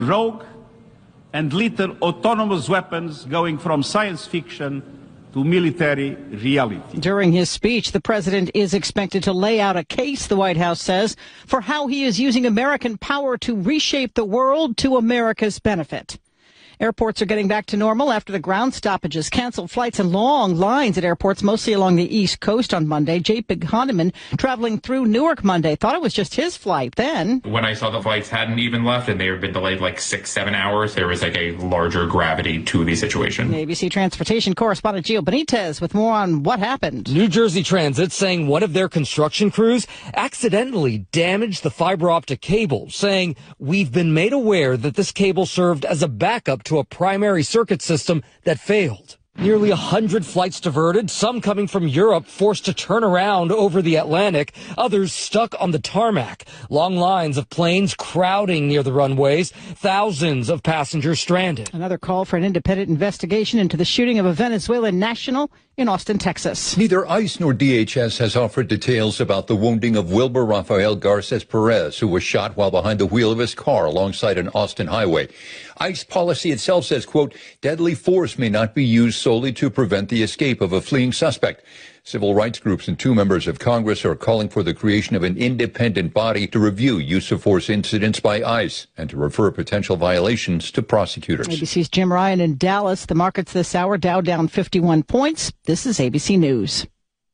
rogue and lethal autonomous weapons going from science fiction to military reality. During his speech, the president is expected to lay out a case, the White House says, for how he is using American power to reshape the world to America's benefit. Airports are getting back to normal after the ground stoppages canceled flights and long lines at airports, mostly along the East Coast on Monday. J.P. Honeyman, traveling through Newark Monday, thought it was just his flight. Then, when I saw the flights hadn't even left and they had been delayed like 6-7 hours, there was like a larger gravity to the situation. ABC Transportation correspondent Gio Benitez with more on what happened. New Jersey Transit saying one of their construction crews accidentally damaged the fiber optic cable, saying, "We've been made aware that this cable served as a backup to a primary circuit system that failed." Nearly 100 flights diverted, some coming from Europe forced to turn around over the Atlantic, others stuck on the tarmac. Long lines of planes crowding near the runways, thousands of passengers stranded. Another call for an independent investigation into the shooting of a Venezuelan national in Austin, Texas. Neither ICE nor DHS has offered details about the wounding of Wilber Rafael Garces Perez, who was shot while behind the wheel of his car alongside an Austin highway. ICE policy itself says, quote, deadly force may not be used solely to prevent the escape of a fleeing suspect. Civil rights groups and 2 members of Congress are calling for the creation of an independent body to review use of force incidents by ICE and to refer potential violations to prosecutors. ABC's Jim Ryan in Dallas. The markets this hour, Dow down 51 points. This is ABC News.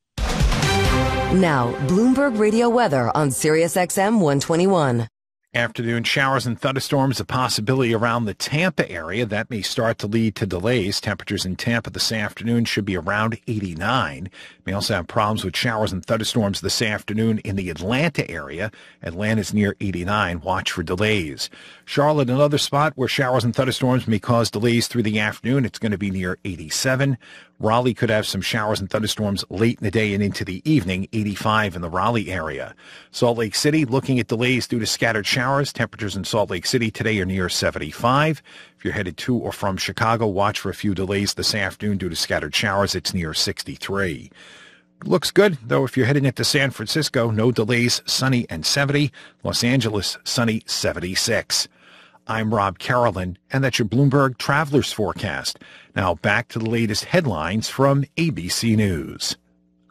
Now, Bloomberg Radio weather on Sirius XM 121. Afternoon showers and thunderstorms, a possibility around the Tampa area. That may start to lead to delays. Temperatures in Tampa this afternoon should be around 89. May also have problems with showers and thunderstorms this afternoon in the Atlanta area. Atlanta's near 89. Watch for delays. Charlotte, another spot where showers and thunderstorms may cause delays through the afternoon. It's going to be near 87. Raleigh could have some showers and thunderstorms late in the day and into the evening, 85 in the Raleigh area. Salt Lake City, looking at delays due to scattered showers. Temperatures in Salt Lake City today are near 75. If you're headed to or from Chicago, watch for a few delays this afternoon due to scattered showers. It's near 63. Looks good, though, if you're heading into San Francisco. No delays, sunny and 70. Los Angeles, sunny, 76. I'm Rob Carolyn, and that's your Bloomberg Travelers Forecast. Now back to the latest headlines from ABC News.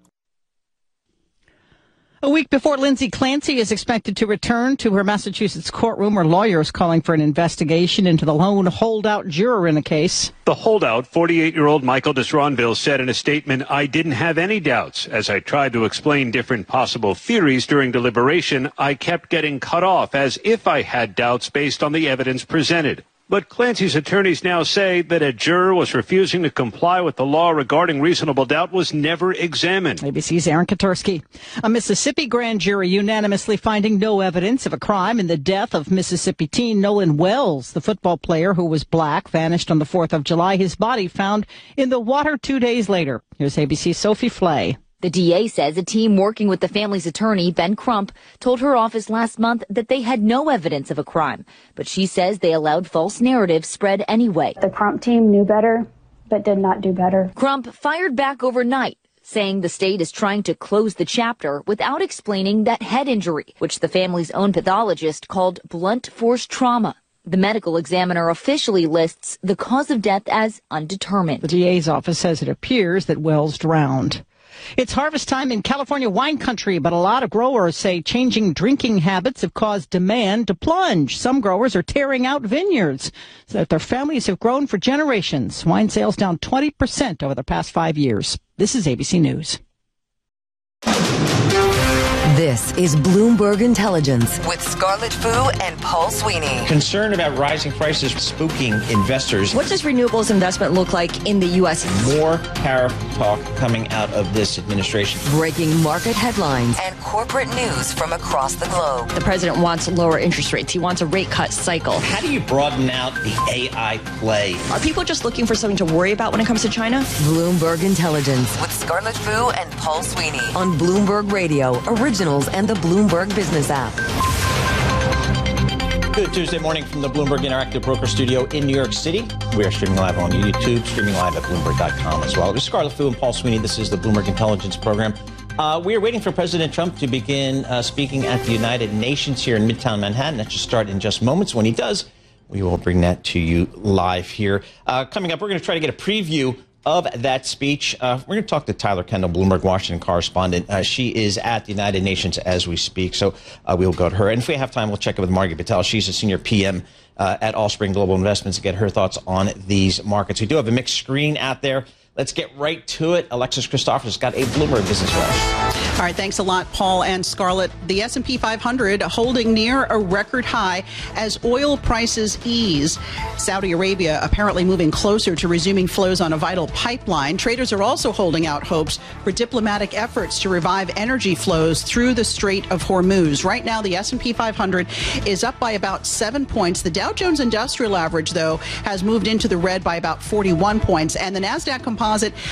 A week before Lindsay Clancy is expected to return to her Massachusetts courtroom, her lawyers calling for an investigation into the lone holdout juror in the case. The holdout, 48-year-old Michael Disronville, said in a statement, "I didn't have any doubts. As I tried to explain different possible theories during deliberation, I kept getting cut off as if I had doubts based on the evidence presented." But Clancy's attorneys now say that a juror was refusing to comply with the law regarding reasonable doubt was never examined. ABC's Aaron Katursky. A Mississippi grand jury unanimously finding no evidence of a crime in the death of Mississippi teen Nolan Wells, the football player who was black, vanished on the 4th of July. His body found in the water 2 days later. Here's ABC's Sophie Flay. The DA says a team working with the family's attorney, Ben Crump, told her office last month that they had no evidence of a crime. But she says they allowed false narratives spread anyway. The Crump team knew better, but did not do better. Crump fired back overnight, saying the state is trying to close the chapter without explaining that head injury, which the family's own pathologist called blunt force trauma. The medical examiner officially lists the cause of death as undetermined. The DA's office says it appears that Wells drowned. It's harvest time in California wine country, but a lot of growers say changing drinking habits have caused demand to plunge. Some growers are tearing out vineyards that their families have grown for generations. Wine sales down 20% over the past 5 years. This is ABC News. This is Bloomberg Intelligence with Scarlett Fu and Paul Sweeney. Concern about rising prices spooking investors. What does renewables investment look like in the U.S.? More tariff talk coming out of this administration. Breaking market headlines and corporate news from across the globe. The president wants lower interest rates. He wants a rate cut cycle. How do you broaden out the AI play? Are people just looking for something to worry about when it comes to China? Bloomberg Intelligence with Scarlett Fu and Paul Sweeney on Bloomberg Radio, Originals and the Bloomberg Business app. Good Tuesday morning from the Bloomberg Interactive Broker Studio in New York City. We are streaming live on YouTube, streaming live at Bloomberg.com as well. This is Scarlett Fu and Paul Sweeney. This is the Bloomberg Intelligence Program. We are waiting for President Trump to begin speaking at the United Nations here in Midtown Manhattan. That should start in just moments. When he does, We will bring that to you live here. Coming up, we're going to try to get a preview of that speech. We're going to talk to Tyler Kendall, Bloomberg Washington correspondent. She is at the United Nations as we speak, so we'll go to her. And if we have time, we'll check in with Margaret Patel. She's a senior PM at Allspring Global Investments to get her thoughts on these markets. We do have a mixed screen out there. Let's get right to it. Alexis Christoforous has got a Bloomberg Business Flash. All right, thanks a lot, Paul and Scarlett. The S&P 500 holding near a record high as oil prices ease. Saudi Arabia apparently moving closer to resuming flows on a vital pipeline. Traders are also holding out hopes for diplomatic efforts to revive energy flows through the Strait of Hormuz. Right now, the S&P 500 is up by about 7 points. The Dow Jones Industrial Average, though, has moved into the red by about 41 points. And the NASDAQ Composite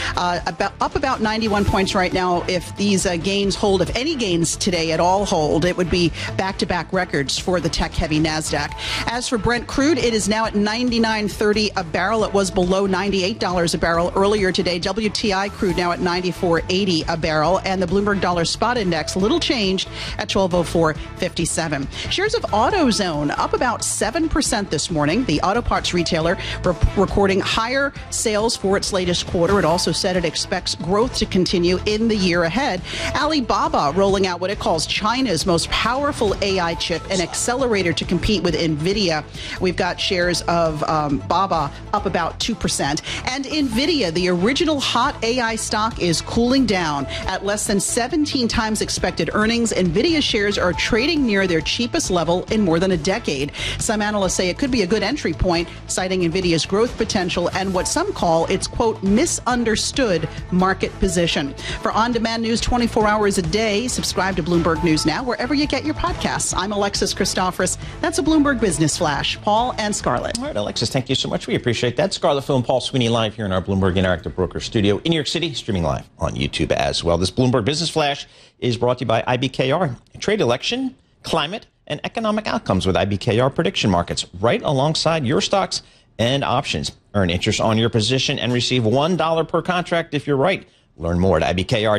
up about 91 points right now. If these gains hold, if any gains today at all hold, it would be back-to-back records for the tech-heavy NASDAQ. As for Brent crude, it is now at $99.30 a barrel. It was below $98 a barrel earlier today. WTI crude now at $94.80 a barrel. And the Bloomberg Dollar Spot Index, little changed at 1204.57. Shares of AutoZone up about 7% this morning. The auto parts retailer recording higher sales for its latest quarter. It also said it expects growth to continue in the year ahead. Alibaba rolling out what it calls China's most powerful AI chip, an accelerator to compete with NVIDIA. We've got shares of Baba up about 2%. And NVIDIA, the original hot AI stock, is cooling down at less than 17 times expected earnings. NVIDIA shares are trading near their cheapest level in more than a decade. Some analysts say it could be a good entry point, citing NVIDIA's growth potential and what some call its, quote, misunderstood market position. For on-demand news 24 hours a day, subscribe to Bloomberg News Now wherever you get your podcasts. I'm Alexis Christoforous. That's a Bloomberg Business Flash. Paul and Scarlett. All right, Alexis, thank you so much. We appreciate that. Scarlett Fu and Paul Sweeney live here in our Bloomberg Interactive Broker studio in New York City, streaming live on YouTube as well. This Bloomberg Business Flash is brought to you by IBKR. Trade election, climate, and economic outcomes with IBKR prediction markets right alongside your stocks and options. Earn interest on your position and receive $1 per contract if you're right. Learn more at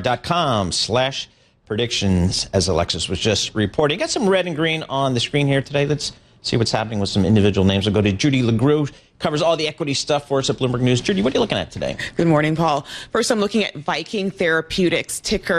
ibkr.com/predictions, as Alexis was just reporting. Got some red and green on the screen here today. Let's see what's happening with some individual names. We'll go to Judy LeGroux, covers all the equity stuff for us at Bloomberg News. Judy, what are you looking at today? Good morning, Paul. First, I'm looking at Viking Therapeutics, ticker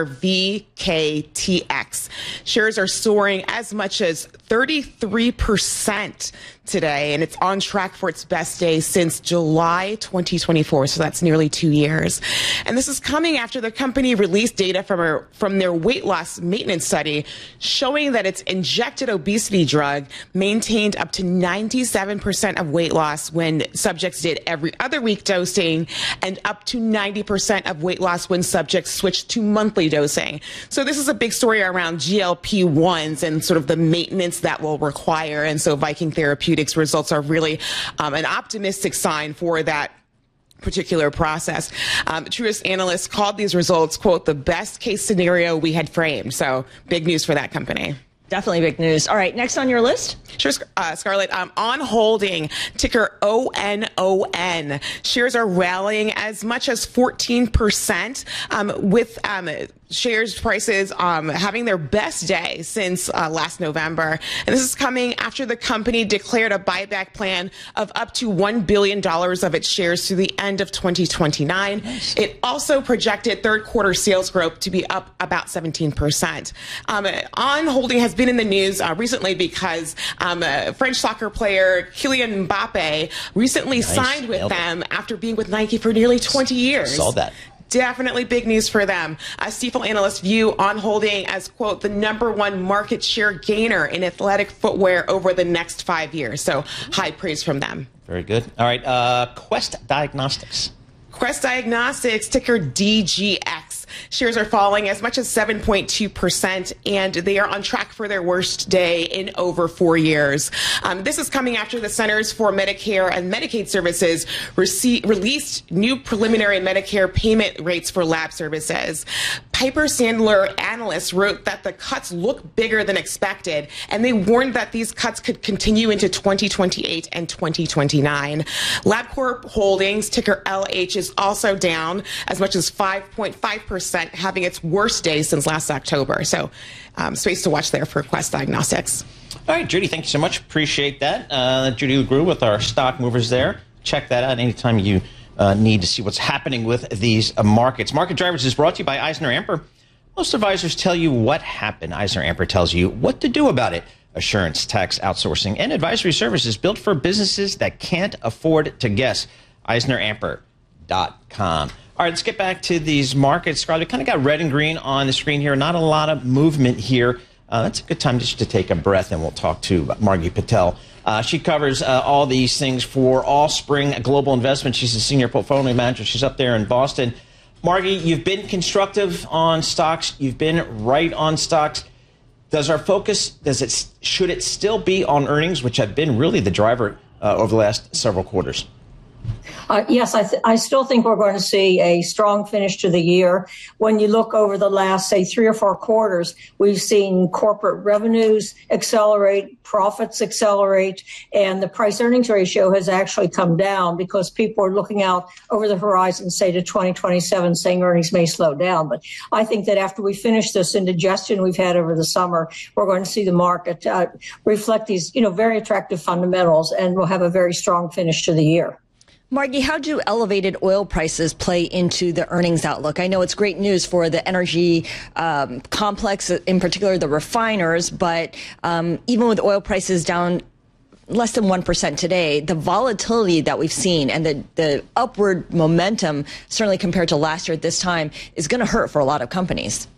VKTX. Shares are soaring as much as 33% today, and it's on track for its best day since July 2024, so that's nearly 2 years. And this is coming after the company released data from their weight loss maintenance study showing that its injected obesity drug maintained up to 97% of weight loss when subjects did every other week dosing, and up to 90% of weight loss when subjects switched to monthly dosing. So this is a big story around GLP-1s and sort of the maintenance that will require. And so Viking Therapeutics results are really an optimistic sign for that particular process. Truist analysts called these results, quote, the best case scenario we had framed. So big news for that company. Definitely big news. All right, next on your list? Sure, Scarlett. On holding, ticker ONON. Shares are rallying as much as 14%, with shares prices having their best day since last November. And this is coming after the company declared a buyback plan of up to $1 billion of its shares through the end of 2029. Nice. It also projected third quarter sales growth to be up about 17%. On holding has been in the news recently because French soccer player Kylian Mbappe recently signed with them after being with Nike for nearly 20 years. Saw that. Definitely big news for them. Stifel analysts view On Holding as, quote, the #1 market share gainer in athletic footwear over the next 5 years. So high praise from them. Very good. All right. Quest Diagnostics. Quest Diagnostics, ticker DGX. Shares are falling as much as 7.2%, and they are on track for their worst day in over 4 years. This is coming after the Centers for Medicare and Medicaid Services released new preliminary Medicare payment rates for lab services. Piper Sandler analysts wrote that the cuts look bigger than expected, and they warned that these cuts could continue into 2028 and 2029. LabCorp Holdings, ticker LH, is also down as much as 5.5%, having its worst day since last October. So space to watch there for Quest Diagnostics. All right, Judy, thank you so much. Appreciate that. Judy LeGroux with our stock movers there. Check that out anytime you need to see what's happening with these markets. Market Drivers is brought to you by EisnerAmper. Most advisors tell you what happened. EisnerAmper tells you what to do about it. Assurance, tax, outsourcing, and advisory services built for businesses that can't afford to guess. EisnerAmper.com. All right, let's get back to these markets. Scarlett, kind of got red and green on the screen here. Not a lot of movement here. That's a good time just to take a breath, and we'll talk to Margie Patel. She covers all these things for Allspring Global Investments. She's a senior portfolio manager. She's up there in Boston. Margie, you've been constructive on stocks. You've been right on stocks. Does our focus, should it still be on earnings, which have been really the driver over the last several quarters? Yes, I still think we're going to see a strong finish to the year. When you look over the last, say, 3 or 4 quarters, we've seen corporate revenues accelerate, profits accelerate, and the price-earnings ratio has actually come down because people are looking out over the horizon, say, to 2027, saying earnings may slow down. But I think that after we finish this indigestion we've had over the summer, we're going to see the market reflect these, very attractive fundamentals, and we'll have a very strong finish to the year. Margie, how do elevated oil prices play into the earnings outlook? I know it's great news for the energy complex, in particular the refiners, but even with oil prices down less than 1% today, the volatility that we've seen and the upward momentum, certainly compared to last year at this time, is going to hurt for a lot of companies.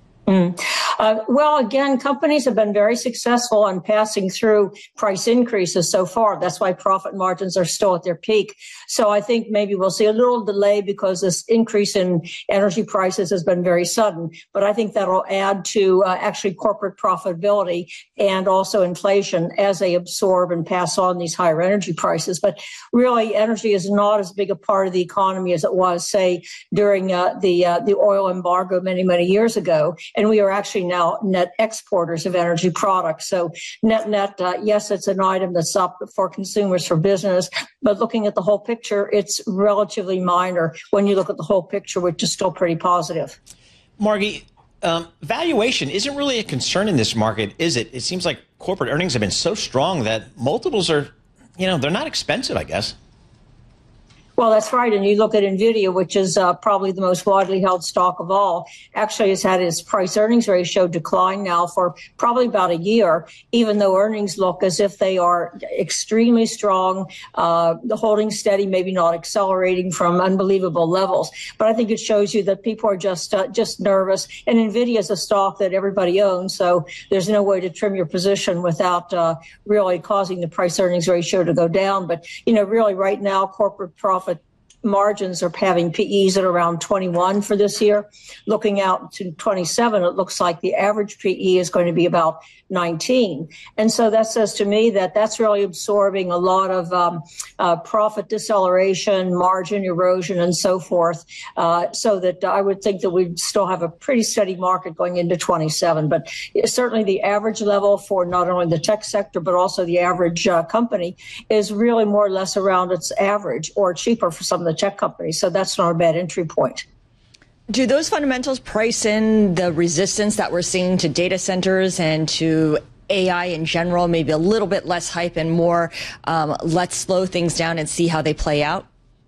Well, again, companies have been very successful in passing through price increases so far. That's why profit margins are still at their peak. So I think maybe we'll see a little delay because this increase in energy prices has been very sudden. But I think that'll add to actually corporate profitability and also inflation as they absorb and pass on these higher energy prices. But really, energy is not as big a part of the economy as it was, say, during the oil embargo many, many years ago. And we are actually now net exporters of energy products. So net, yes, it's an item that's up for consumers, for business. But looking at the whole picture, it's relatively minor when you look at the whole picture, which is still pretty positive. Margie, valuation isn't really a concern in this market, is it? It seems like corporate earnings have been so strong that multiples are, they're not expensive, I guess. Well, that's right. And you look at NVIDIA, which is probably the most widely held stock of all, actually has had its price-earnings ratio decline now for probably about a year, even though earnings look as if they are extremely strong, the holding steady, maybe not accelerating from unbelievable levels. But I think it shows you that people are just nervous. And NVIDIA is a stock that everybody owns, so there's no way to trim your position without really causing the price-earnings ratio to go down. But, really right now, corporate profit margins are having PEs at around 21 for this year. Looking out to 27, it looks like the average PE is going to be about 19. And so that says to me that that's really absorbing a lot of profit deceleration, margin erosion, and so forth, so that I would think that we'd still have a pretty steady market going into 27. But certainly the average level for not only the tech sector, but also the average company is really more or less around its average or cheaper for some of the tech companies. So that's not a bad entry point. Do those fundamentals price in the resistance that we're seeing to data centers and to AI in general, maybe a little bit less hype and more let's slow things down and see how they play out?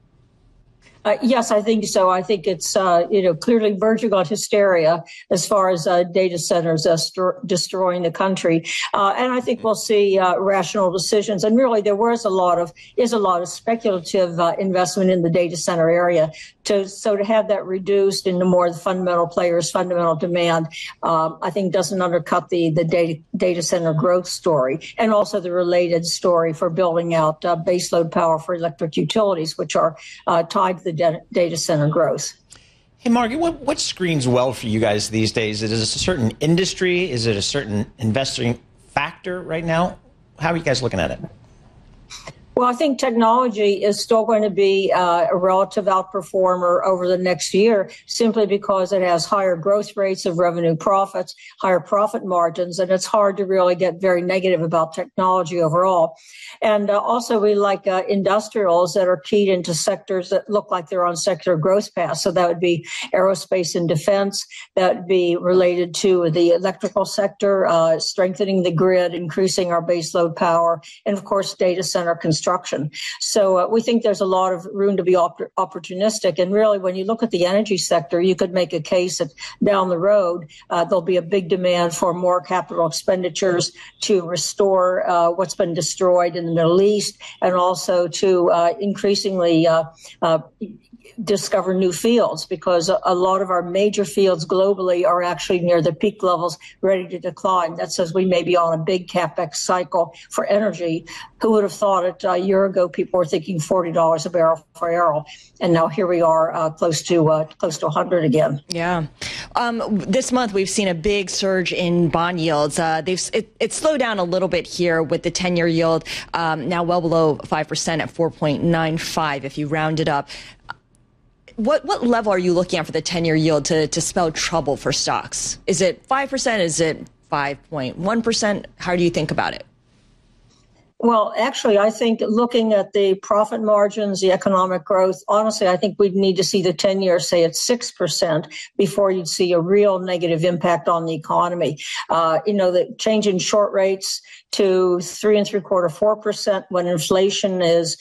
Yes, I think so. I think it's, clearly verging on hysteria as far as data centers destroying the country. And I think we'll see rational decisions. And really, there is a lot of speculative investment in the data center area. To have that reduced into more of the fundamental players, fundamental demand, I think doesn't undercut the data center growth story, and also the related story for building out baseload power for electric utilities, which are tied to the data center growth. Hey, Margie, what screens well for you guys these days? Is it a certain industry? Is it a certain investing factor right now? How are you guys looking at it? Well, I think technology is still going to be a relative outperformer over the next year, simply because it has higher growth rates of revenue profits, higher profit margins, and it's hard to really get very negative about technology overall. And also, we like industrials that are keyed into sectors that look like they're on secular growth paths. So that would be aerospace and defense. That would be related to the electrical sector, strengthening the grid, increasing our baseload power, and of course, data center construction. So we think there's a lot of room to be opportunistic. And really, when you look at the energy sector, you could make a case that down the road, there'll be a big demand for more capital expenditures to restore what's been destroyed in the Middle East, and also to increasingly discover new fields, because a lot of our major fields globally are actually near the peak levels, ready to decline. That says we may be on a big capex cycle for energy. Who would have thought it a year ago? People were thinking $40 a barrel for oil, and now here we are, close to 100 again. Yeah. This month we've seen a big surge in bond yields. It slowed down a little bit here with the 10-year yield now well below 5% at 4.95 if you round it up. What level are you looking at for the 10-year yield to spell trouble for stocks? Is it 5%? Is it 5.1%? How do you think about it? Well, actually, I think looking at the profit margins, the economic growth, honestly, I think we'd need to see the 10-year say at 6% before you'd see a real negative impact on the economy. The change in short rates to 3 3/4, 4% when inflation is,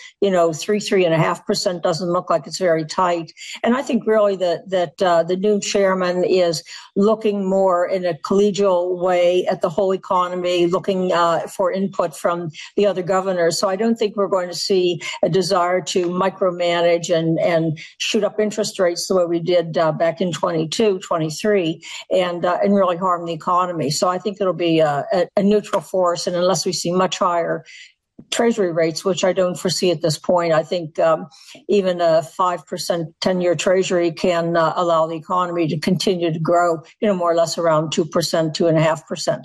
3.5% doesn't look like it's very tight. And I think really that the new chairman is looking more in a collegial way at the whole economy, looking for input from the other governors. So I don't think we're going to see a desire to micromanage and shoot up interest rates the way we did back in 22, 23, and really harm the economy. So I think it'll be a neutral force, and unless we see much higher Treasury rates, which I don't foresee at this point, I think even a 5% 10-year Treasury can allow the economy to continue to grow, more or less around 2%, 2.5%.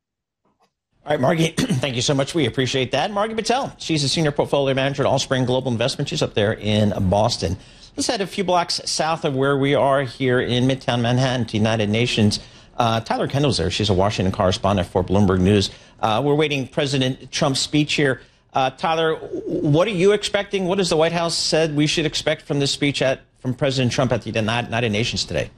All right, Margie, thank you so much. We appreciate that. Margie Patel, she's a senior portfolio manager at Allspring Global Investment. She's up there in Boston. Let's head a few blocks south of where we are here in Midtown Manhattan to United Nations. Tyler Kendall's there. She's a Washington correspondent for Bloomberg News. We're waiting President Trump's speech here. Tyler, what are you expecting? What has the White House said we should expect from this speech from President Trump at the United Nations today?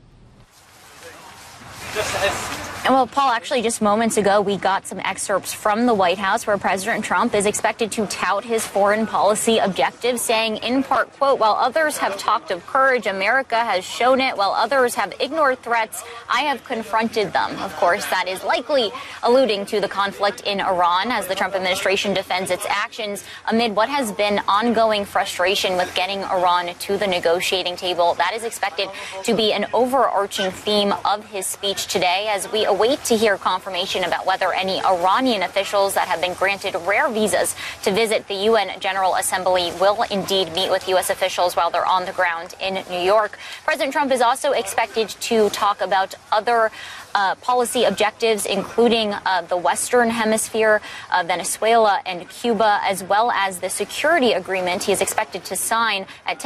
Well, Paul, actually, just moments ago, we got some excerpts from the White House where President Trump is expected to tout his foreign policy objectives, saying, in part, quote, while others have talked of courage, America has shown it. While others have ignored threats, I have confronted them. Of course, that is likely alluding to the conflict in Iran as the Trump administration defends its actions amid what has been ongoing frustration with getting Iran to the negotiating table. That is expected to be an overarching theme of his speech today as we await to hear confirmation about whether any Iranian officials that have been granted rare visas to visit the UN General Assembly will indeed meet with U.S. officials while they're on the ground in New York. President Trump is also expected to talk about other policy objectives, including the Western Hemisphere, Venezuela and Cuba, as well as the security agreement he is expected to sign at